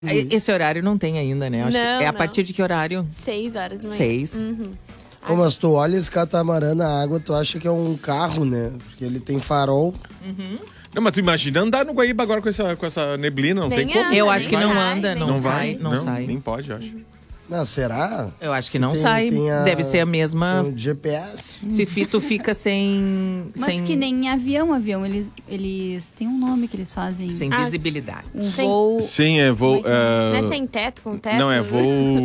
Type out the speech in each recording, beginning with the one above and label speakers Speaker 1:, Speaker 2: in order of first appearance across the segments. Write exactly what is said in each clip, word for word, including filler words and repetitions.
Speaker 1: Esse horário não tem ainda, né? Acho
Speaker 2: Não,
Speaker 1: que é a
Speaker 2: não.
Speaker 1: partir de que horário?
Speaker 2: Seis horas da manhã.
Speaker 1: Seis.
Speaker 2: Uhum.
Speaker 3: Pô, mas tu olha esse catamarã na água, tu acha que é um carro, né? Porque ele tem farol.
Speaker 1: Uhum.
Speaker 4: Não, mas tu imagina andar no Guaíba agora com essa, com essa neblina, não
Speaker 2: Nem
Speaker 4: tem como.
Speaker 2: anda,
Speaker 1: Eu
Speaker 2: nem
Speaker 1: acho que
Speaker 2: sai,
Speaker 1: não
Speaker 2: nem
Speaker 1: anda, não,
Speaker 4: Não
Speaker 1: sai,
Speaker 4: vai?
Speaker 1: não, sai.
Speaker 4: Nem pode, eu acho.
Speaker 3: Não, será?
Speaker 1: Eu acho que não
Speaker 3: Tem-
Speaker 1: sai.
Speaker 3: tem a-
Speaker 1: Deve ser a mesma.
Speaker 3: Um G P S.
Speaker 1: Se fi- tu fica sem.
Speaker 5: Mas
Speaker 1: sem,
Speaker 5: que nem avião, avião, eles, eles têm um nome que eles fazem.
Speaker 1: sem
Speaker 2: Ah,
Speaker 1: visibilidade.
Speaker 5: Um
Speaker 2: Sem-
Speaker 5: voo.
Speaker 4: Sim, é voo.
Speaker 5: Como é que é?
Speaker 2: Não é
Speaker 4: é,
Speaker 2: sem teto, com teto?
Speaker 4: Não, é voo.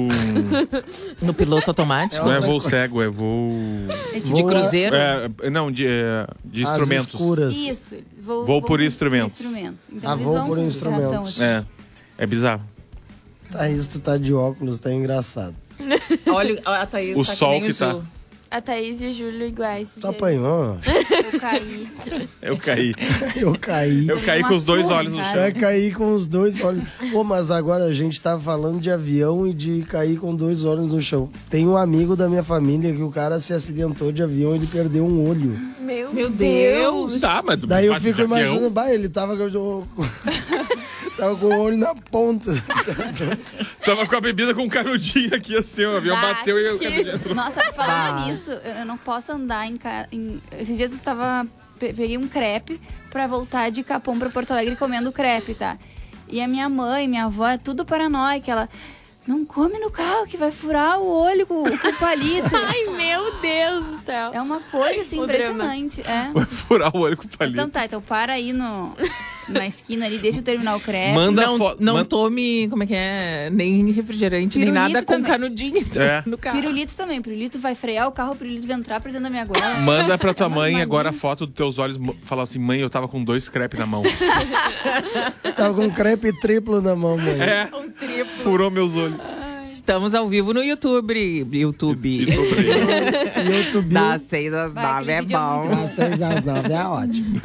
Speaker 1: No piloto automático.
Speaker 4: Não é
Speaker 3: outra
Speaker 4: voo
Speaker 3: coisa.
Speaker 4: cego, é voo.
Speaker 5: É tipo
Speaker 1: De
Speaker 3: Voa-
Speaker 1: cruzeiro.
Speaker 4: É, não, de, é, de
Speaker 3: As
Speaker 4: instrumentos.
Speaker 3: escuras.
Speaker 5: Isso. Voo,
Speaker 4: Voo por instrumentos.
Speaker 5: instrumentos. Então
Speaker 3: Ah,
Speaker 5: eles
Speaker 3: voo
Speaker 5: vão
Speaker 3: por
Speaker 5: sob
Speaker 3: instrumentos.
Speaker 5: ração, assim.
Speaker 4: É. É bizarro.
Speaker 3: Thaís, tu tá de óculos, tá engraçado.
Speaker 1: Olha, a Thaís
Speaker 4: O
Speaker 1: tá
Speaker 4: sol
Speaker 1: que, nem
Speaker 4: que
Speaker 1: o
Speaker 4: tá.
Speaker 1: Ju.
Speaker 2: A Thaís e o Júlio iguais.
Speaker 3: Tu apanhou?
Speaker 5: Eu caí.
Speaker 4: Eu caí.
Speaker 3: Eu caí.
Speaker 4: Eu caí
Speaker 5: uma
Speaker 4: com os dois
Speaker 5: surra,
Speaker 4: olhos no
Speaker 5: cara.
Speaker 4: chão.
Speaker 3: Eu caí com os dois olhos. Pô, mas agora a gente tá falando de avião e de cair com dois olhos no chão. Tem um amigo da minha família que o cara se acidentou de avião e ele perdeu um olho.
Speaker 2: Meu,
Speaker 1: Meu Deus.
Speaker 4: Tá, mas
Speaker 3: Daí eu
Speaker 4: mas
Speaker 3: fico
Speaker 4: de avião,
Speaker 3: imaginando, bah, ele tava com, tava com o olho na ponta.
Speaker 4: Tava com a bebida com um canudinho aqui assim, o avião
Speaker 2: Bah,
Speaker 4: bateu e o
Speaker 2: que-
Speaker 4: canudinho entrou.
Speaker 5: Nossa, falando
Speaker 1: Bah.
Speaker 5: nisso, eu eu não posso andar em, ca... em... Esses dias eu tava... pe- Peguei um crepe pra voltar de Capão pra Porto Alegre comendo crepe, tá? E a minha mãe, minha avó, é tudo paranoica. Ela... Não come no carro que vai furar o olho com, com o palito.
Speaker 2: Ai, meu Deus do céu.
Speaker 5: É uma coisa assim
Speaker 2: O
Speaker 5: impressionante. É.
Speaker 4: Vai furar o olho com o palito.
Speaker 5: Então tá, então para aí no, na esquina ali, deixa eu terminar o crepe.
Speaker 4: Manda
Speaker 1: Não,
Speaker 4: foto.
Speaker 1: não
Speaker 4: man-
Speaker 1: tome, como é que é? Nem refrigerante, nem
Speaker 5: Pirulito
Speaker 1: nada com
Speaker 5: também.
Speaker 1: canudinho
Speaker 4: É.
Speaker 1: no carro.
Speaker 5: Pirulito também. Pirulito vai frear o carro, o pirulito vai entrar pra dentro da minha goela.
Speaker 4: Manda pra tua
Speaker 5: Umas
Speaker 4: mãe
Speaker 5: manias.
Speaker 4: agora a foto dos teus olhos. mo- Fala assim, mãe, eu tava com dois crepes na mão.
Speaker 3: Tava com um crepe triplo na mão, mãe.
Speaker 4: É, furou meus olhos.
Speaker 1: Estamos ao vivo no YouTube. YouTube.
Speaker 3: YouTube.
Speaker 1: Das seis às
Speaker 5: Vai,
Speaker 1: nove
Speaker 5: aquele
Speaker 1: é
Speaker 5: vídeo é
Speaker 1: bom.
Speaker 5: muito
Speaker 3: Às seis às nove é ótimo.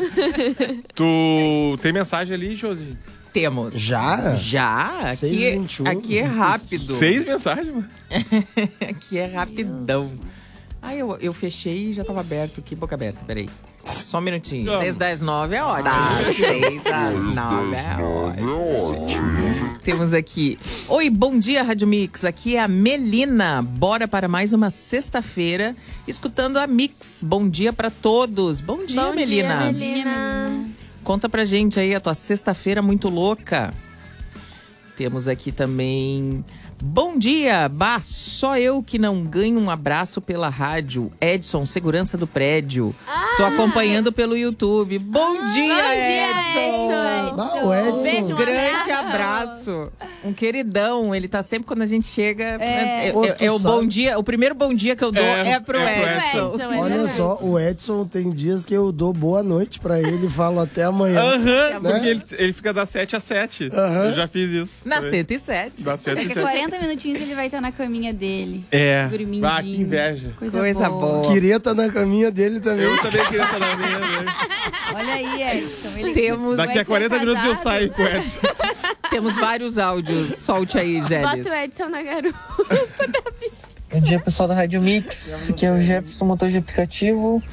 Speaker 4: Tu tem mensagem ali, Josi?
Speaker 1: Temos.
Speaker 3: Já?
Speaker 1: Já?
Speaker 3: seis
Speaker 1: Aqui,
Speaker 3: e vinte e um.
Speaker 1: aqui é rápido.
Speaker 4: Seis mensagens, mano.
Speaker 1: Aqui é rapidão. Ai, eu, eu fechei e já tava aberto aqui, boca aberta, peraí. Só um minutinho.
Speaker 4: Não.
Speaker 1: Seis das nove é ótimo. Das seis às nove é ótimo. Temos aqui. Oi, bom dia, Rádio Mix. Aqui é a Melina. Bora para mais uma sexta-feira, escutando a Mix. Bom dia pra todos. Bom dia,
Speaker 2: Bom
Speaker 1: Melina.
Speaker 2: dia, Melina.
Speaker 1: Conta pra gente aí a tua sexta-feira muito louca. Temos aqui também... Bom dia, bah, só eu que não ganho um abraço pela rádio. Edson, segurança do prédio. Tô acompanhando pelo YouTube. Bom dia,
Speaker 2: bom dia,
Speaker 1: Edson.
Speaker 2: Edson.
Speaker 3: Bah, o Edson.
Speaker 2: Beijo,
Speaker 1: Um
Speaker 2: um
Speaker 1: grande
Speaker 2: abraço.
Speaker 1: abraço. Um queridão. Ele tá sempre quando a gente chega. É, é-
Speaker 3: Ô,
Speaker 1: é-
Speaker 3: tu
Speaker 1: é o
Speaker 3: sabe-
Speaker 1: bom dia. O primeiro bom dia que eu dou
Speaker 4: É,
Speaker 1: é, pro
Speaker 4: é pro
Speaker 1: Edson.
Speaker 2: Edson, é
Speaker 3: Olha
Speaker 2: verdade.
Speaker 3: só, o Edson tem dias que eu dou boa noite pra ele e falo até amanhã.
Speaker 4: Aham,
Speaker 3: Né?
Speaker 4: porque ele, ele fica das sete às sete.
Speaker 3: Aham.
Speaker 4: Eu já fiz isso.
Speaker 1: Na
Speaker 4: também.
Speaker 1: cento e sete.
Speaker 4: Das sete
Speaker 5: Daqui
Speaker 4: às
Speaker 5: a
Speaker 4: sete.
Speaker 5: quarenta minutinhos ele vai estar na caminha dele.
Speaker 4: É.
Speaker 5: Dormindinho.
Speaker 4: Ah, que inveja.
Speaker 5: Coisa,
Speaker 1: Coisa
Speaker 5: boa.
Speaker 1: boa.
Speaker 3: Queria estar na caminha dele também.
Speaker 4: Eu também queria estar na minha. Né?
Speaker 5: Olha aí, Edson. Ele...
Speaker 1: Temos,
Speaker 4: Daqui a
Speaker 5: Edson é
Speaker 4: quarenta minutos eu
Speaker 5: casado.
Speaker 4: saio com o Edson.
Speaker 1: temos vários áudios. Solte aí, Gélis.
Speaker 2: Bota o Edson na garupa da piscina.
Speaker 6: Bom dia, pessoal da Rádio Mix. Aqui é o Jefferson, motor de aplicativo.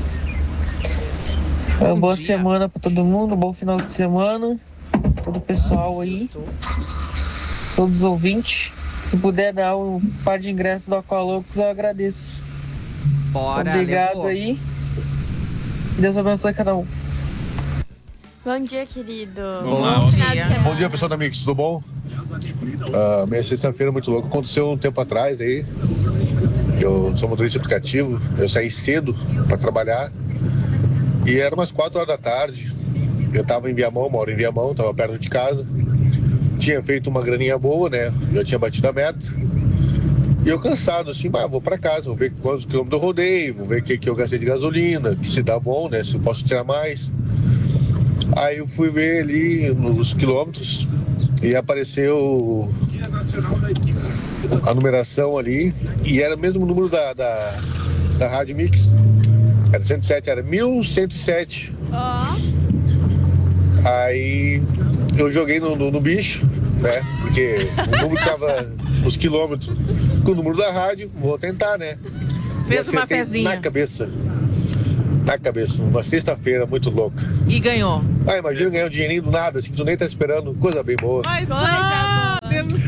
Speaker 6: É, boa
Speaker 1: dia.
Speaker 6: semana pra todo mundo, bom final de semana. Todo o pessoal aí, todos os ouvintes. Se puder dar um par de ingressos do Aqualocos, eu agradeço.
Speaker 1: Bora,
Speaker 6: Obrigado
Speaker 1: levou.
Speaker 6: aí. Deus abençoe cada um.
Speaker 2: Bom dia, querido.
Speaker 4: Vamos lá.
Speaker 2: Bom final de
Speaker 1: dia.
Speaker 2: semana.
Speaker 7: Bom dia, pessoal da Mix, tudo bom? Ah, minha sexta-feira é muito louca. Aconteceu um tempo atrás aí. Eu sou motorista aplicativo. Eu saí cedo para trabalhar. E era umas quatro horas da tarde. Eu tava em Viamão, moro em Viamão, tava perto de casa. Tinha feito uma graninha boa, né? Eu tinha batido a meta. E eu cansado, assim, bah, vou pra casa, vou ver quantos quilômetros eu rodei, vou ver o que, que eu gastei de gasolina, que se dá bom, né? Se eu posso tirar mais. Aí eu fui ver ali nos quilômetros e apareceu a numeração ali e era o mesmo número da, da, da Rádio Mix. Era cento e sete, era mil cento e sete.
Speaker 2: Ó,
Speaker 7: Aí eu joguei no, no, no bicho, né? Porque o número tava os quilômetros com o número da rádio, vou tentar, né?
Speaker 1: Fez
Speaker 7: E
Speaker 1: uma
Speaker 7: acertei
Speaker 1: fezinha.
Speaker 7: Na cabeça. Na cabeça, uma sexta-feira muito louca.
Speaker 1: E ganhou.
Speaker 7: Ah, imagina ganhar um dinheirinho do nada, assim, que tu nem tá esperando, coisa bem boa.
Speaker 1: Mas
Speaker 2: coisa boa.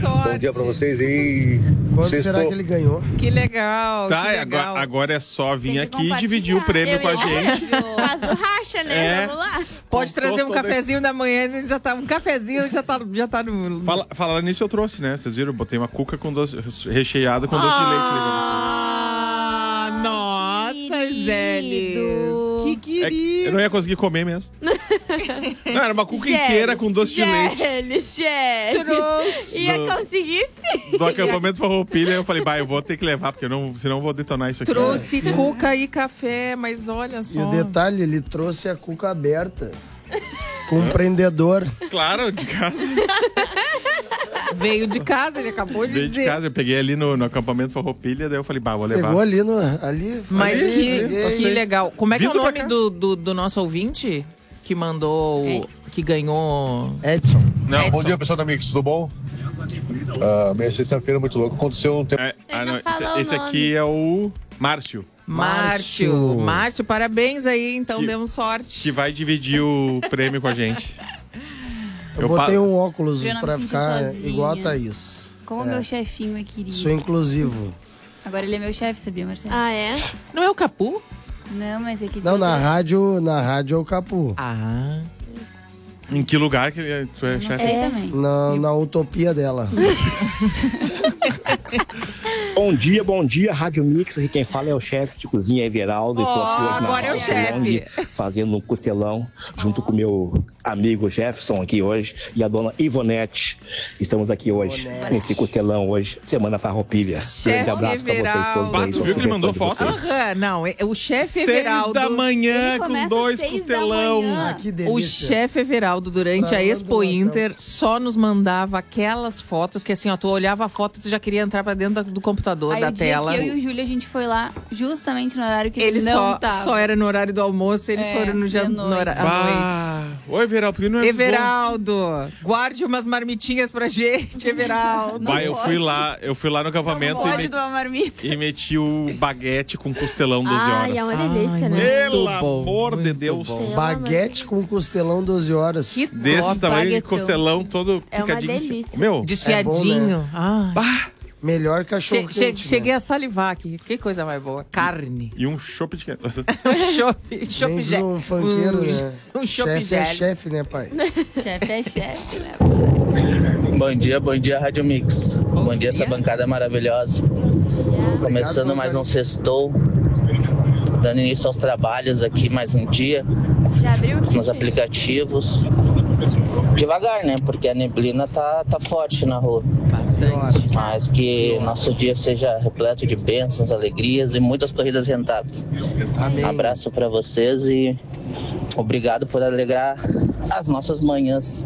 Speaker 1: sorte.
Speaker 7: Bom dia pra vocês aí.
Speaker 3: Quanto
Speaker 7: Sextou.
Speaker 3: será que ele ganhou?
Speaker 1: Que legal,
Speaker 4: Tá,
Speaker 1: que legal.
Speaker 4: agora, agora é só vir
Speaker 5: Tem que
Speaker 4: aqui e dividir o prêmio
Speaker 2: Eu
Speaker 4: com a
Speaker 2: ia-
Speaker 4: gente.
Speaker 2: Faz o racha, né?
Speaker 4: É.
Speaker 2: Vamos lá.
Speaker 1: Pode trazer um
Speaker 4: Comprou todo
Speaker 1: cafezinho da manhã, a gente já tá. Um cafezinho já tá, já tá no.
Speaker 4: Fala, falando nisso, eu trouxe, né? Vocês viram? Eu botei uma cuca com doce, recheada com doce de leite. ali pra
Speaker 1: Ah, nossa, Gélis. Que
Speaker 4: vocês. É que
Speaker 1: querido.
Speaker 4: eu não ia conseguir comer mesmo. Não, era uma cuca
Speaker 2: Gélis,
Speaker 4: inteira com doce de leite.
Speaker 2: Gélis, Gélis.
Speaker 1: Trouxe.
Speaker 2: Ia
Speaker 4: Do-
Speaker 2: conseguir sim.
Speaker 4: Do acampamento Farroupilha, eu falei, bah, eu vou ter que levar, porque eu não, senão eu vou detonar isso aqui.
Speaker 1: Trouxe cuca e café, mas olha
Speaker 3: E
Speaker 1: só.
Speaker 3: o detalhe, ele trouxe a cuca aberta. Com um prendedor.
Speaker 4: Claro, de casa.
Speaker 1: Veio de casa, ele acabou de
Speaker 4: Veio
Speaker 1: dizer.
Speaker 4: de casa, eu peguei ali no, no acampamento Farroupilha, daí eu falei, bah, vou levar.
Speaker 3: Pegou ali no. Ali,
Speaker 1: Mas
Speaker 3: ali,
Speaker 1: que,
Speaker 3: peguei.
Speaker 1: que legal. Como é que é o
Speaker 4: Vindo pra
Speaker 1: nome
Speaker 4: cá.
Speaker 1: do, do, do nosso ouvinte que mandou, o- que ganhou?
Speaker 3: Edson.
Speaker 4: Não,
Speaker 7: Bom dia, pessoal da Mix, tudo bom? Ah, minha sexta-feira muito louca. Aconteceu um tempo.
Speaker 4: É, ah,
Speaker 2: Ele
Speaker 4: não,
Speaker 2: não
Speaker 4: esse,
Speaker 2: falou o
Speaker 4: esse
Speaker 2: nome.
Speaker 4: aqui é o Márcio,
Speaker 1: Márcio.
Speaker 3: Márcio.
Speaker 1: Márcio, parabéns aí, então
Speaker 4: Que-
Speaker 1: demos sorte.
Speaker 4: que vai dividir o prêmio com a gente.
Speaker 3: Eu,
Speaker 4: Eu
Speaker 3: botei
Speaker 4: pa-
Speaker 3: um óculos
Speaker 5: Eu não me
Speaker 3: pra
Speaker 5: senti
Speaker 3: ficar
Speaker 5: sozinha.
Speaker 3: igual a Thaís.
Speaker 5: Como meu chefinho é querido.
Speaker 3: Sou inclusivo.
Speaker 5: Agora ele é meu chefe, sabia, Marcelo?
Speaker 2: Ah, é?
Speaker 1: Não é o Capu?
Speaker 5: Não, mas é que...
Speaker 3: Não, na rádio, na rádio é o Capu.
Speaker 1: Ah.
Speaker 4: Em que lugar que ele é- tu é
Speaker 5: Não
Speaker 4: chefe?
Speaker 5: sei também.
Speaker 3: Na, na utopia dela.
Speaker 8: Bom dia, bom dia, Rádio Mix. Aqui quem fala é o chefe de cozinha Everaldo.
Speaker 1: Ó,
Speaker 8: Estou aqui hoje na
Speaker 1: agora é o
Speaker 8: House
Speaker 1: chefe.
Speaker 8: Long, fazendo um costelão junto com meu amigo Jefferson aqui hoje e a dona Ivonete. Estamos aqui hoje nesse costelão hoje, Semana Farroupilha.
Speaker 1: Chefe
Speaker 8: Grande abraço pra vocês
Speaker 1: Everaldo.
Speaker 8: todos
Speaker 4: Ah,
Speaker 8: aí.
Speaker 4: tu
Speaker 8: sou
Speaker 4: viu que ele
Speaker 8: super
Speaker 4: mandou
Speaker 8: fã de
Speaker 4: foto?
Speaker 8: vocês.
Speaker 1: Aham, não, é- o chefe
Speaker 4: Seis
Speaker 1: Everaldo.
Speaker 4: da manhã
Speaker 5: Ele
Speaker 4: com
Speaker 5: começa
Speaker 4: dois
Speaker 5: às seis da
Speaker 4: costelão.
Speaker 5: manhã.
Speaker 3: Ah, que
Speaker 1: O
Speaker 3: delícia.
Speaker 1: chefe Everaldo, durante a
Speaker 3: Estralando
Speaker 1: Expo
Speaker 3: latão.
Speaker 1: Inter, só nos mandava aquelas fotos que assim, ó, tu olhava a foto e tu já queria entrar pra dentro da- do computador,
Speaker 5: Aí
Speaker 1: da
Speaker 5: o dia
Speaker 1: tela.
Speaker 5: que eu e o Júlio, a gente foi lá justamente no horário que ele,
Speaker 1: Ele
Speaker 5: não
Speaker 1: só,
Speaker 5: tava.
Speaker 1: só era no horário do almoço, eles
Speaker 5: É,
Speaker 1: foram no,
Speaker 5: de
Speaker 1: jan-
Speaker 5: noite.
Speaker 1: no hora- à
Speaker 4: Ah, oi, Everaldo, por que não
Speaker 1: noite.
Speaker 4: avisou?
Speaker 1: Everaldo, guarde umas marmitinhas pra gente, Everaldo.
Speaker 4: Bah, eu
Speaker 5: pode.
Speaker 4: fui lá, eu fui lá no acampamento e
Speaker 5: Pode
Speaker 4: meti,
Speaker 5: doar marmita.
Speaker 4: e meti o baguete com costelão doze
Speaker 2: Ai,
Speaker 4: horas.
Speaker 2: é uma delícia,
Speaker 1: Ai,
Speaker 2: né?
Speaker 4: Pelo
Speaker 1: Muito bom,
Speaker 4: amor de
Speaker 1: muito
Speaker 4: Deus.
Speaker 1: bom.
Speaker 3: Baguete com costelão doze horas.
Speaker 1: Que
Speaker 4: Desse
Speaker 1: top.
Speaker 4: tamanho de
Speaker 5: baguetão.
Speaker 4: costelão todo
Speaker 2: É uma
Speaker 4: picadinho.
Speaker 2: delícia.
Speaker 4: Meu,
Speaker 1: Desfiadinho. Ah.
Speaker 3: Melhor cachorro
Speaker 1: Che-
Speaker 3: quente,
Speaker 1: che-
Speaker 3: né?
Speaker 1: cheguei a salivar aqui. Que coisa mais boa. Carne.
Speaker 4: e um chopp de
Speaker 1: Um chopp, chopp
Speaker 3: Vem de
Speaker 1: gel-
Speaker 3: um funkeiro,
Speaker 1: um,
Speaker 3: né?
Speaker 1: Um chopp
Speaker 3: Chefe é
Speaker 1: gel.
Speaker 3: chefe, né, pai?
Speaker 5: Chefe é chefe, né?
Speaker 9: Bom dia, bom dia, Rádio Mix. Bom, dia,
Speaker 1: dia.
Speaker 9: essa bancada maravilhosa. Começando mais um sextou, dando início aos trabalhos aqui mais um dia
Speaker 2: Já abriu o kit?
Speaker 9: nos aplicativos. Devagar, né? Porque a neblina tá, tá forte na rua.
Speaker 1: Bastante.
Speaker 9: Mas que nosso dia seja repleto de bênçãos, alegrias e muitas corridas rentáveis.
Speaker 3: Amém.
Speaker 9: Abraço pra vocês e obrigado por alegrar as nossas manhãs.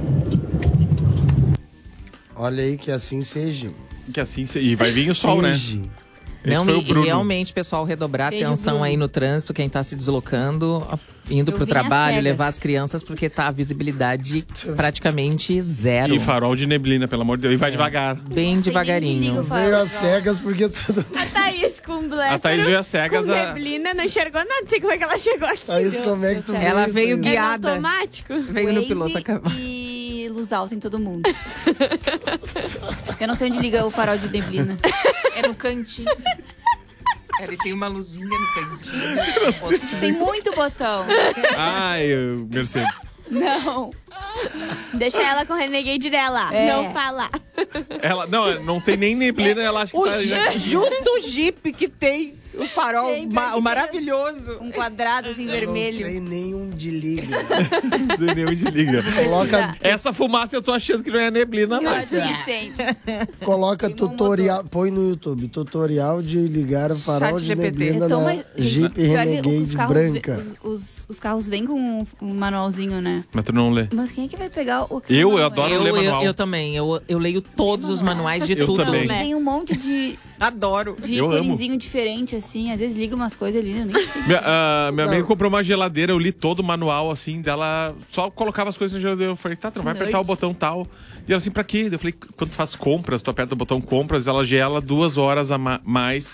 Speaker 3: Olha aí, que assim seja.
Speaker 4: que assim, se- e vai vir o sol, né?
Speaker 3: Seja.
Speaker 4: Esse
Speaker 1: Não,
Speaker 4: foi
Speaker 1: e,
Speaker 4: o Bruno.
Speaker 1: e realmente, pessoal, redobrar
Speaker 5: Beijo,
Speaker 1: atenção
Speaker 5: Bruno.
Speaker 1: aí no trânsito, quem tá se deslocando, a- indo
Speaker 5: Eu
Speaker 1: pro
Speaker 5: vim às
Speaker 1: trabalho,
Speaker 5: cegas.
Speaker 1: levar as crianças, porque tá a visibilidade praticamente zero.
Speaker 4: E farol de neblina, pelo amor de Deus. E vai devagar.
Speaker 1: Bem
Speaker 5: Sei nem onde
Speaker 1: devagarinho.
Speaker 5: liga o farol.
Speaker 3: Veio às cegas porque tudo.
Speaker 2: A Thaís com bléfaro,
Speaker 4: A Thaís veio às cegas,
Speaker 2: com
Speaker 4: a-
Speaker 2: neblina, não enxergou nada. Não sei como é que ela chegou aqui.
Speaker 3: Thaís, como é que tu
Speaker 1: Ela
Speaker 3: veio,
Speaker 1: veio
Speaker 3: Thaís?
Speaker 2: É no
Speaker 1: guiada.
Speaker 2: automático?
Speaker 1: Veio no
Speaker 5: Waze
Speaker 1: piloto acabar.
Speaker 5: e luz alta em todo mundo. Eu não sei onde liga o farol de neblina.
Speaker 1: É no cantinho. Ele tem uma luzinha no cantinho.
Speaker 5: Tem muito botão.
Speaker 4: Ai, o Mercedes.
Speaker 5: Não.
Speaker 2: Deixa ela com o Renegade dela.
Speaker 5: É.
Speaker 2: Não fala.
Speaker 4: Ela, não, não tem nem neblina, ela acha que
Speaker 1: O
Speaker 4: tá...
Speaker 1: Jeep, justo o Jeep que tem o farol,
Speaker 5: Tem,
Speaker 1: ma-
Speaker 5: pior que
Speaker 1: o maravilhoso.
Speaker 5: Um quadrado assim
Speaker 3: Não
Speaker 5: vermelho.
Speaker 3: sei nenhum de liga.
Speaker 4: Não sei nem onde liga.
Speaker 3: Coloca,
Speaker 4: Essa fumaça eu tô achando que não é neblina,
Speaker 5: Eu
Speaker 4: não.
Speaker 5: acho que sente.
Speaker 3: coloca
Speaker 5: Tem um
Speaker 3: tutorial, põe no YouTube, tutorial de ligar o farol
Speaker 1: Chat
Speaker 3: de
Speaker 1: G P T.
Speaker 3: neblina
Speaker 5: Então,
Speaker 3: na
Speaker 5: mas, gente,
Speaker 3: Jeep
Speaker 5: pior que os
Speaker 3: Renegade
Speaker 5: carros,
Speaker 3: branca.
Speaker 5: ve- Os, os, os carros vêm com um manualzinho, né?
Speaker 4: Mas tu não lê.
Speaker 5: Mas quem é que vai pegar o.
Speaker 4: Eu, eu
Speaker 5: manual?
Speaker 4: adoro
Speaker 1: Eu,
Speaker 4: ler
Speaker 1: eu,
Speaker 4: manual.
Speaker 1: eu também, eu, eu leio todos os manuais de
Speaker 4: Eu
Speaker 1: tudo.
Speaker 4: também.
Speaker 5: Tem um monte de,
Speaker 1: Adoro.
Speaker 5: de
Speaker 4: Eu amo.
Speaker 5: iconezinho diferente, assim. Às vezes liga umas coisas ali, eu nem sei.
Speaker 4: Minha, ah, minha
Speaker 3: Não.
Speaker 4: amiga comprou uma geladeira, eu li todo o manual, assim, dela. Só colocava as coisas na geladeira. Eu falei, tá, tu não vai apertar o
Speaker 5: Nerds.
Speaker 4: botão tal. E ela assim, pra quê? Eu falei, quando tu faz compras, tu aperta o botão compras, ela gela duas horas a ma- mais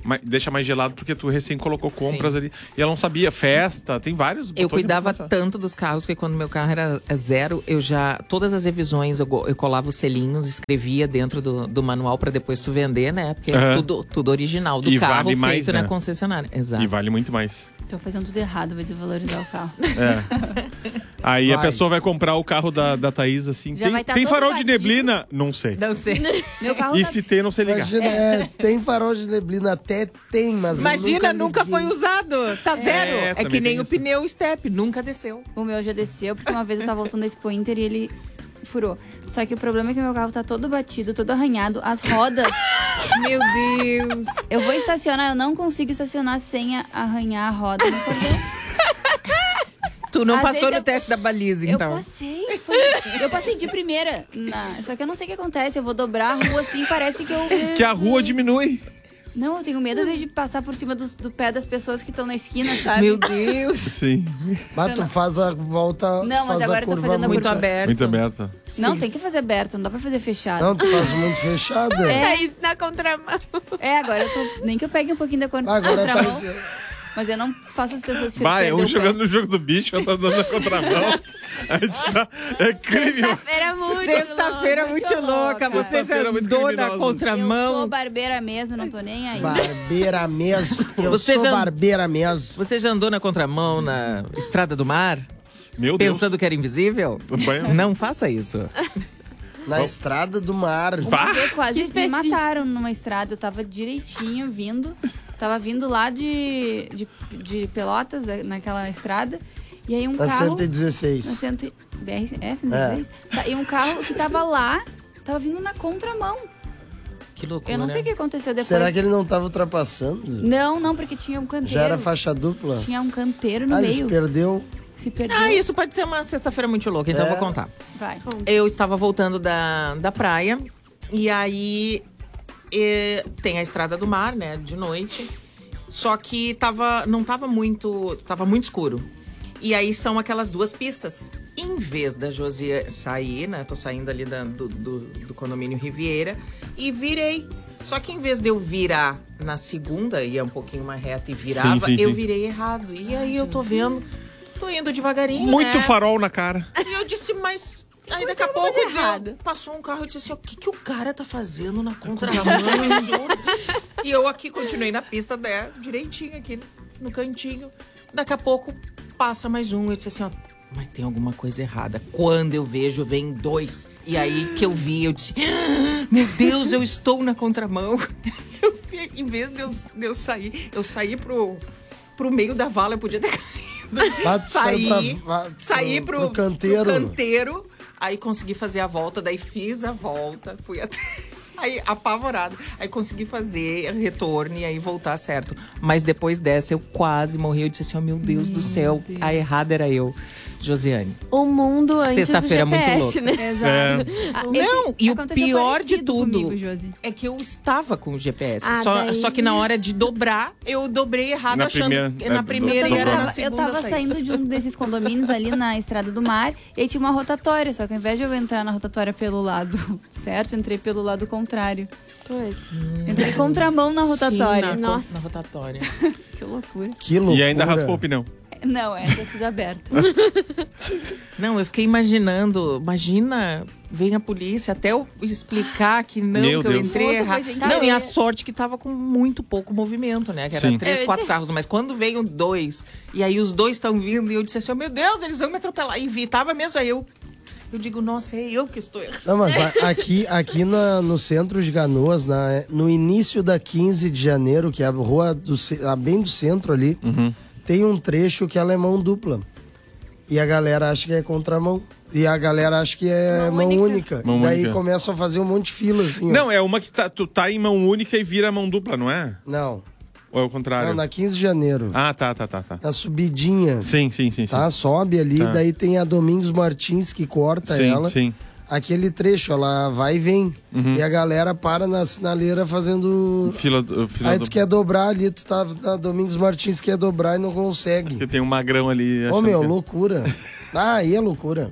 Speaker 4: mais- deixa mais gelado porque tu recém colocou compras ali. E ela não sabia. Festa, tem vários
Speaker 1: Eu
Speaker 4: botões
Speaker 1: cuidava
Speaker 4: pra passar.
Speaker 1: tanto dos carros que quando meu carro era zero, eu já. Todas as revisões eu, go- eu colava os selinhos, escrevia dentro do, do manual pra depois tu vender, né? Porque é
Speaker 4: Aham.
Speaker 1: tudo, tudo original, do
Speaker 4: E
Speaker 1: carro
Speaker 4: vale
Speaker 1: feito
Speaker 4: mais,
Speaker 1: na
Speaker 4: né?
Speaker 1: concessionária. Exato.
Speaker 4: E vale muito mais.
Speaker 5: Tô fazendo tudo errado, vai desvalorizar o carro.
Speaker 4: É. Aí a
Speaker 3: Vai.
Speaker 4: pessoa vai comprar o carro da, da Thaís assim.
Speaker 5: Já
Speaker 4: Tem,
Speaker 5: vai tá
Speaker 4: tem
Speaker 5: todo
Speaker 4: farol de
Speaker 5: batido.
Speaker 4: neblina? Não sei.
Speaker 1: Não sei.
Speaker 5: Meu carro
Speaker 4: E
Speaker 5: tá...
Speaker 4: se tem, não sei ligar.
Speaker 3: Imagina, é, tem farol de neblina, até tem, mas eu
Speaker 1: Imagina, nunca,
Speaker 3: liguei.
Speaker 1: foi usado. Tá zero. É,
Speaker 4: também
Speaker 1: que nem
Speaker 4: tem
Speaker 1: o
Speaker 4: isso.
Speaker 1: pneu step, nunca desceu.
Speaker 5: O meu já desceu, porque uma vez eu tava voltando da Expo Inter e ele furou. Só que o problema é que meu carro tá todo batido, todo arranhado. As rodas...
Speaker 1: Meu Deus.
Speaker 5: Eu vou estacionar, eu não consigo estacionar sem a- arranhar a roda no cordão.
Speaker 1: Tu não
Speaker 5: Às
Speaker 1: passou
Speaker 5: vezes
Speaker 1: no
Speaker 5: eu-
Speaker 1: teste da baliza, então.
Speaker 5: Eu passei. foi- Eu passei de primeira. na- Só que eu não sei o que acontece. Eu vou dobrar a rua assim, parece que eu...
Speaker 4: Que a rua diminui.
Speaker 5: Não, eu tenho medo de passar por cima dos- do, pé das pessoas que estão na esquina, sabe?
Speaker 1: Meu Deus.
Speaker 4: Sim.
Speaker 3: Mas tu faz a volta,
Speaker 5: Não, mas
Speaker 3: faz
Speaker 5: agora
Speaker 3: a
Speaker 5: eu tô
Speaker 3: curva
Speaker 5: fazendo a
Speaker 3: muito...
Speaker 1: Muito aberto.
Speaker 4: Muito aberta.
Speaker 5: Não, tem que fazer aberta, não dá pra fazer fechado.
Speaker 3: Não, tu faz muito fechada.
Speaker 5: É.
Speaker 2: É isso na contramão.
Speaker 5: É, agora eu tô... Nem que eu pegue um pouquinho da cor-
Speaker 3: Agora tá...
Speaker 5: contramão, mas eu não faço as pessoas se
Speaker 4: Vai,
Speaker 5: perder
Speaker 4: um
Speaker 5: o pé.
Speaker 4: jogando no jogo do bicho, outro dando na contramão. A gente tá... É crime.
Speaker 2: Sexta-feira muito
Speaker 1: Sexta-feira
Speaker 5: louca,
Speaker 1: muito
Speaker 5: muito
Speaker 1: louca.
Speaker 5: louca.
Speaker 1: Você já
Speaker 4: Sexta-feira muito
Speaker 1: andou na
Speaker 4: criminosa.
Speaker 5: Eu sou
Speaker 1: contramão.
Speaker 5: barbeira mesmo, não tô nem aí.
Speaker 3: Barbeira mesmo. Eu
Speaker 1: Você
Speaker 3: sou
Speaker 1: já-
Speaker 3: barbeira mesmo.
Speaker 1: Você já andou na contramão na Estrada do Mar?
Speaker 4: Meu Deus.
Speaker 1: Pensando que era invisível?
Speaker 4: Banho.
Speaker 1: Não faça isso.
Speaker 3: Na estrada do mar.
Speaker 5: Uma vez quase
Speaker 2: Que
Speaker 5: me
Speaker 2: específico.
Speaker 5: mataram numa estrada. Eu tava direitinho vindo. Tava vindo lá de, de, de Pelotas, eh, naquela estrada. E aí um
Speaker 3: Na
Speaker 5: carro...
Speaker 3: cento e dezesseis.
Speaker 5: Na cento, B R, é, cento e dezesseis? Tá, e um carro que tava lá, tava vindo na contramão.
Speaker 1: Que loucura.
Speaker 5: Eu não sei o que aconteceu depois.
Speaker 3: Será que ele não tava ultrapassando?
Speaker 5: Não, não, porque tinha um canteiro.
Speaker 3: Já era faixa dupla?
Speaker 5: Tinha um canteiro no
Speaker 3: Ah, ele se
Speaker 5: meio.
Speaker 3: perdeu.
Speaker 5: Se perdeu.
Speaker 1: Ah, isso pode ser uma sexta-feira muito louca, então
Speaker 3: É.
Speaker 1: eu vou contar.
Speaker 5: Vai.
Speaker 1: Eu estava voltando da, da praia e aí eh, tem a Estrada do Mar, né, de noite. Só que tava, não tava muito, tava muito escuro. E aí são aquelas duas pistas. Em vez da Josia sair, né, tô saindo ali da- do, do, do condomínio Riviera e virei. Só que em vez de eu virar na segunda, ia um pouquinho mais reto e virava,
Speaker 4: Sim, sim,
Speaker 1: eu
Speaker 4: sim.
Speaker 1: virei errado. E aí eu tô vendo, tô indo devagarinho,
Speaker 4: Muito
Speaker 1: né?
Speaker 4: farol na cara.
Speaker 1: E eu disse, mas... Aí daqui a pouco deu, passou um carro e disse assim, o que, que o cara tá fazendo na contramão? E eu aqui continuei na pista dela, direitinho aqui no cantinho. Daqui a pouco passa mais um. Eu disse assim, ó, mas tem alguma coisa errada. Quando eu vejo, vem dois. E aí que eu vi, eu disse, ah, meu Deus, eu estou na contramão. Eu, vi, em vez de eu, de eu sair, eu saí pro, pro meio da vala, eu podia ter caído.
Speaker 3: Ah, tu saiu
Speaker 1: Saí,
Speaker 3: pra- pra-
Speaker 1: saí
Speaker 3: pro-
Speaker 1: pro,
Speaker 3: pro canteiro.
Speaker 1: pro canteiro, aí consegui fazer a volta, daí fiz a volta, fui até... Aí, apavorado. Aí consegui fazer retorno e aí voltar certo. Mas depois dessa, eu quase morri. Eu disse assim, oh, meu Deus do céu, a errada era eu. Josiane.
Speaker 2: O mundo antes
Speaker 1: Sexta-feira
Speaker 2: do G P S,
Speaker 1: muito louca.
Speaker 2: né?
Speaker 5: Exato. Ah,
Speaker 1: Não,
Speaker 5: esse
Speaker 1: e o
Speaker 5: aconteceu
Speaker 1: pior de
Speaker 5: parecido
Speaker 1: tudo
Speaker 5: comigo, Josi.
Speaker 1: é que eu estava com o G P S.
Speaker 2: Ah,
Speaker 1: só,
Speaker 2: daí-
Speaker 1: só que na hora de dobrar, eu dobrei errado,
Speaker 4: Na
Speaker 1: achando
Speaker 4: primeira-
Speaker 1: que
Speaker 4: é,
Speaker 1: na
Speaker 4: do-
Speaker 1: primeira e
Speaker 4: dobrou.
Speaker 1: era
Speaker 5: Eu
Speaker 1: na
Speaker 5: tava, eu
Speaker 1: segunda
Speaker 5: tava
Speaker 1: saída.
Speaker 5: saindo de um desses condomínios ali na Estrada do Mar e aí tinha uma rotatória, só que ao invés de eu entrar na rotatória pelo lado certo, eu entrei pelo lado contrário.
Speaker 2: Putz.
Speaker 5: Entrei contramão na rotatória.
Speaker 1: Sim, na,
Speaker 2: Nossa.
Speaker 1: na rotatória.
Speaker 5: Que loucura.
Speaker 3: Que loucura.
Speaker 4: E ainda raspou o pneu.
Speaker 5: Não, essa eu fiz aberta.
Speaker 1: Não, eu fiquei imaginando, imagina, vem a polícia até eu explicar que não,
Speaker 4: Meu
Speaker 1: que eu
Speaker 4: Deus.
Speaker 1: entrei
Speaker 5: Nossa,
Speaker 1: errado.
Speaker 5: foi sem
Speaker 1: Não, e
Speaker 5: querer.
Speaker 1: a sorte que tava com muito pouco movimento, né? Que era
Speaker 4: Sim.
Speaker 1: três,
Speaker 2: Eu
Speaker 1: quatro
Speaker 2: entendi.
Speaker 1: carros. Mas quando veio dois, e aí os dois estão vindo, e eu disse assim, oh, meu Deus, eles vão me atropelar. E vi, tava mesmo aí eu. Eu digo, nossa, é eu que estou errado.
Speaker 3: Não, mas a- aqui, aqui na- no centro de Canoas, na- no início da quinze de janeiro, que é a rua do, ce- a bem do centro ali, tem um trecho que ela é mão dupla. E a galera acha que é contramão. E a galera acha que é mão,
Speaker 1: Mão
Speaker 3: única.
Speaker 1: única.
Speaker 4: Mão
Speaker 3: Daí
Speaker 4: única.
Speaker 3: começam a fazer um monte de fila, assim. ó.
Speaker 4: Não, é uma que tá, tu tá em mão única e vira mão dupla, não é?
Speaker 3: Não.
Speaker 4: Ou é o contrário?
Speaker 3: Não, na quinze de janeiro.
Speaker 4: Ah, tá, tá, tá, tá.
Speaker 3: Na subidinha.
Speaker 4: Sim, sim, sim. sim.
Speaker 3: Tá? Sobe ali,
Speaker 4: Tá.
Speaker 3: daí tem a Domingos Martins que corta
Speaker 4: Sim,
Speaker 3: ela.
Speaker 4: sim.
Speaker 3: Aquele trecho, ela vai e vem. E a galera para na sinaleira fazendo.
Speaker 4: Fila, do- fila
Speaker 3: Aí
Speaker 4: do...
Speaker 3: tu quer dobrar ali, tu tá na Domingos Martins, quer dobrar e não consegue.
Speaker 4: Porque tem um magrão ali.
Speaker 3: Ô
Speaker 4: achando
Speaker 3: meu,
Speaker 4: que é-
Speaker 3: loucura. Ah, aí é loucura.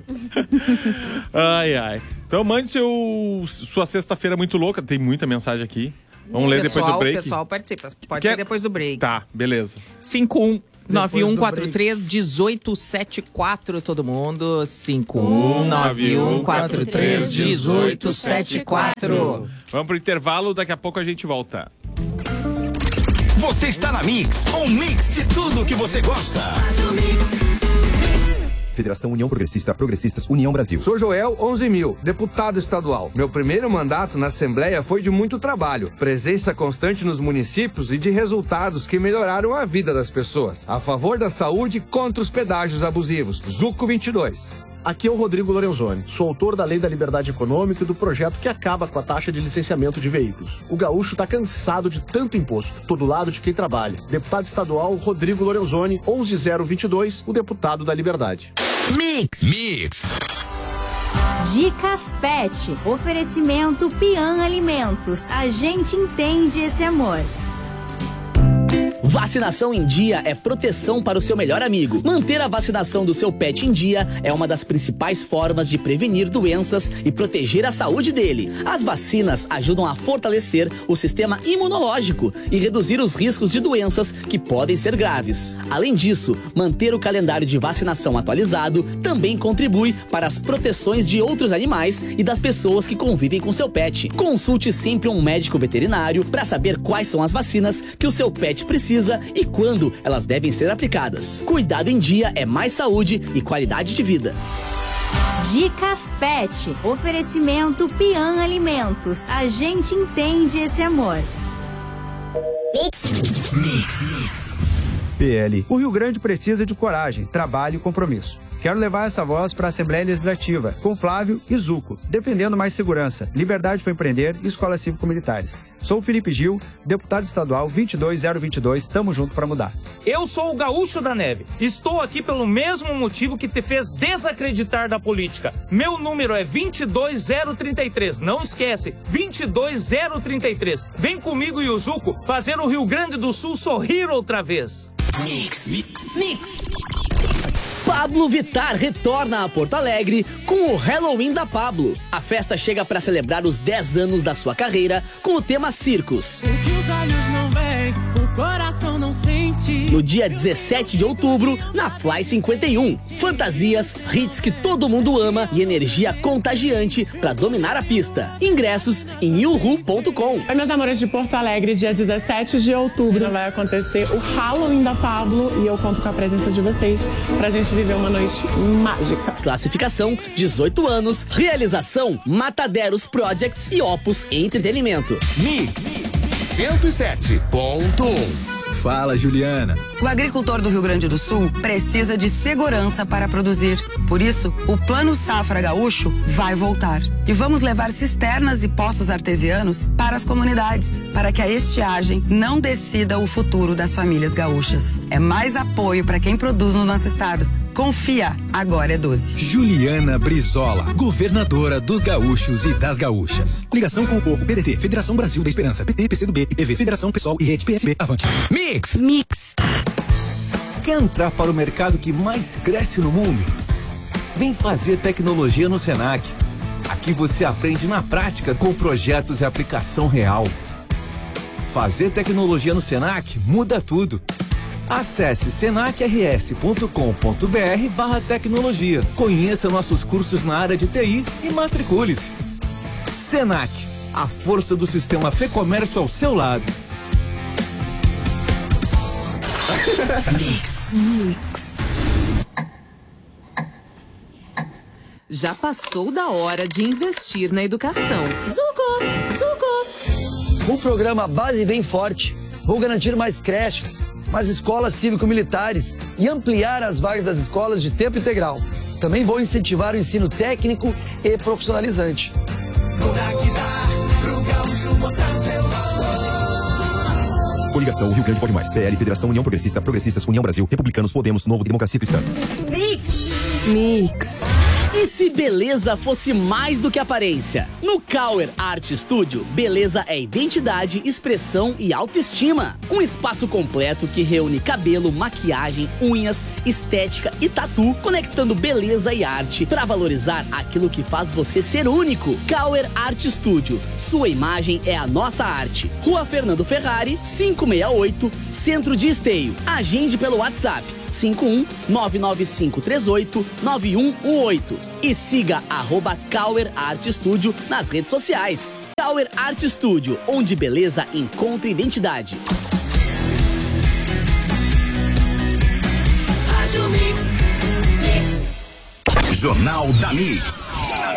Speaker 4: Ai, ai. Então mande seu, sua sexta-feira muito louca. Tem muita mensagem aqui. Vamos ler
Speaker 1: pessoal,
Speaker 4: depois do break?
Speaker 1: O pessoal participa. Pode
Speaker 4: Quer?
Speaker 1: ser depois do break.
Speaker 4: Tá, beleza.
Speaker 1: cinco um nove um quatro três um oito sete quatro, todo mundo. cinco um nove um quatro três um oito sete quatro.
Speaker 4: Vamos pro intervalo, daqui a pouco a gente volta.
Speaker 10: Você está na Mix, um mix de tudo que você gosta.
Speaker 11: Federação União Progressista, Progressistas, União Brasil.
Speaker 12: Sou Joel onze mil, deputado estadual. Meu primeiro mandato na Assembleia foi de muito trabalho, presença constante nos municípios e de resultados que melhoraram a vida das pessoas. A favor da saúde, contra os pedágios abusivos. Zuco vinte e dois.
Speaker 13: Aqui é o Rodrigo Lorenzoni, sou autor da Lei da Liberdade Econômica e do projeto que acaba com a taxa de licenciamento de veículos. O gaúcho tá cansado de tanto imposto, tô do lado de quem trabalha. Deputado estadual Rodrigo Lorenzoni, onze zero vinte e dois, o deputado da Liberdade.
Speaker 10: Mix. Mix.
Speaker 14: Dicas Pet. Oferecimento Pian Alimentos. A gente entende esse amor.
Speaker 15: Vacinação em dia é proteção para o seu melhor amigo. Manter a vacinação do seu pet em dia é uma das principais formas de prevenir doenças e proteger a saúde dele. As vacinas ajudam a fortalecer o sistema imunológico e reduzir os riscos de doenças que podem ser graves. Além disso, manter o calendário de vacinação atualizado também contribui para as proteções de outros animais e das pessoas que convivem com seu pet. Consulte sempre um médico veterinário para saber quais são as vacinas que o seu pet precisa e quando elas devem ser aplicadas. Cuidado em dia é mais saúde e qualidade de vida.
Speaker 14: Dicas Pet. Oferecimento Pian Alimentos. A gente entende esse amor.
Speaker 10: Mix. Mix.
Speaker 16: P L. O Rio Grande precisa de coragem, trabalho e compromisso. Quero levar essa voz para a Assembleia Legislativa, com Flávio e Zuco, defendendo mais segurança, liberdade para empreender e escolas cívico-militares. Sou o Felipe Gil, deputado estadual vinte e dois zero vinte e dois, tamo junto para mudar.
Speaker 17: Eu sou o Gaúcho da Neve. Estou aqui pelo mesmo motivo que te fez desacreditar da política. Meu número é vinte e dois zero trinta e três. Não esquece, vinte e dois zero trinta e três. Vem comigo e o Zuco fazer o Rio Grande do Sul sorrir outra vez.
Speaker 10: Mix. Mix. Mix.
Speaker 15: Pablo Vittar retorna a Porto Alegre com o Halloween da Pablo. A festa chega para celebrar os dez anos da sua carreira com o tema Circos.
Speaker 18: O que os olhos não veem, o coração não sente.
Speaker 15: No dia dezessete de outubro, na Fly cinquenta e um. Fantasias, hits que todo mundo ama e energia contagiante para dominar a pista. Ingressos em uhu ponto com.
Speaker 19: Oi, meus amores de Porto Alegre, dia dezessete de outubro vai acontecer o Halloween da Pablo e eu conto com a presença de vocês pra gente viver uma noite mágica.
Speaker 15: Classificação dezoito anos, realização Mataderos Projects e Opus Entretenimento.
Speaker 10: Mix cento e sete ponto um.
Speaker 20: Fala, Juliana.
Speaker 21: O agricultor do Rio Grande do Sul precisa de segurança para produzir. Por isso, o Plano Safra Gaúcho vai voltar. E vamos levar cisternas e poços artesianos para as comunidades, para que a estiagem não decida o futuro das famílias gaúchas. É mais apoio para quem produz no nosso estado. Confia, agora é doze.
Speaker 20: Juliana Brizola, governadora dos gaúchos e das gaúchas. Ligação com o povo, P D T, Federação Brasil da Esperança, P T, P C do B, I P V, Federação Pessoal e Rede P S B, avante.
Speaker 10: Mix.
Speaker 21: Mix.
Speaker 20: Quer entrar para o mercado que mais cresce no mundo? Vem fazer tecnologia no Senac. Aqui você aprende na prática com projetos e aplicação real. Fazer tecnologia no Senac muda tudo. Acesse senacrs ponto com ponto br barra tecnologia. Conheça nossos cursos na área de T I e matricule-se. Senac, a força do sistema Fê-Comércio ao seu lado.
Speaker 10: Mix.
Speaker 21: Mix.
Speaker 22: Já passou da hora de investir na educação. Zuco! Zuco!
Speaker 23: Com o programa Base Vem Forte, vou garantir mais creches, mais escolas cívico-militares e ampliar as vagas das escolas de tempo integral. Também vou incentivar o ensino técnico e profissionalizante.
Speaker 11: Coligação Rio Grande Pode Mais. P L, Federação União Progressista, Progressistas, União Brasil, Republicanos, Podemos, Novo, Democracia Cristã.
Speaker 21: Mix. Mix.
Speaker 15: E se beleza fosse mais do que aparência? No Kauer Art Studio, beleza é identidade, expressão e autoestima. Um espaço completo que reúne cabelo, maquiagem, unhas, estética e tatu, conectando beleza e arte para valorizar aquilo que faz você ser único. Kauer Art Studio, sua imagem é a nossa arte. Rua Fernando Ferrari, quinhentos e sessenta e oito, Centro de Esteio. Agende pelo WhatsApp cinco um nove nove cinco três oito nove um um oito e siga arroba Kauer Art Studio nas redes sociais. Kauer Art Studio, onde beleza encontra identidade.
Speaker 10: Rádio Mix. Mix. Jornal da Mix.